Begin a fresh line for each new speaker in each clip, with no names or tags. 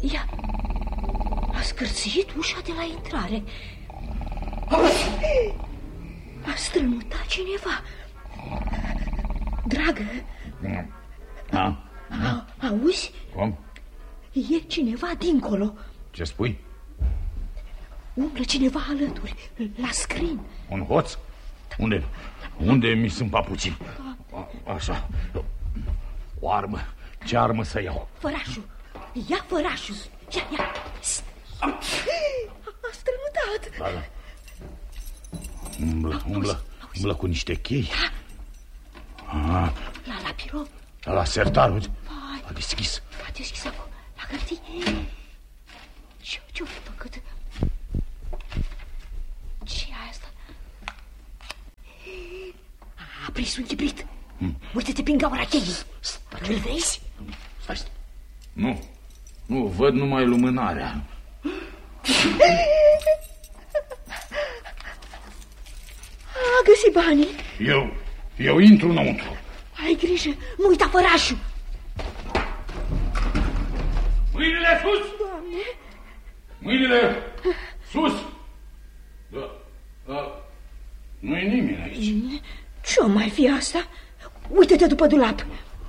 Ia, a scârțit ușa de la intrare. A strănutat cineva. Dragă, auzi?
Cum?
E cineva dincolo.
Ce spui?
Umblă cineva alături, la scrin.
Un hoț? Unde mi sunt papucii? Așa. O armă. Ce armă să iau?
Fărașul. Ia fărașul. Ia. A strănutat.
Da. Umblă cu niște chei.
Da. La birou.
La sertar, uite. A deschis.
A deschis acum. La hârtii. Ce-o făcut? Ce e asta? A prins un chibrit. Uite-te prin gaura cheii. Îl vezi?
Stai. Nu, văd numai lumânarea.
A găsit banii.
Eu intru înăuntru.
Ai grijă, nu uita fărașul.
Mâinile sus!
Doamne!
Mâinile sus! Nu-i nimeni aici.
Ce-o mai fi asta? Uite-te după dulap.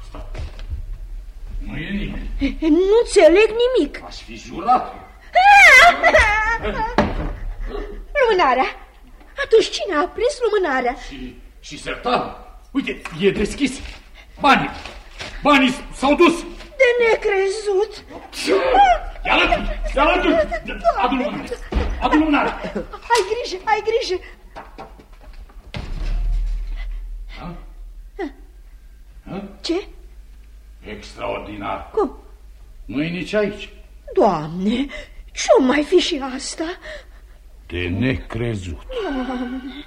Nu e nimeni.
Nu înțeleg nimic.
Aș fi jurat.
Lumânarea. Atunci cine a prins lumânarea?
Și sertarul. Uite, e deschis. Banii s-au dus.
De necrezut.
Ia alături. Adu lumânarea.
Ai grijă. Ce?
Extraordinar.
Cum?
Nu-i nici aici.
Doamne, ce-o mai fi și asta?
De necrezut.
Doamne.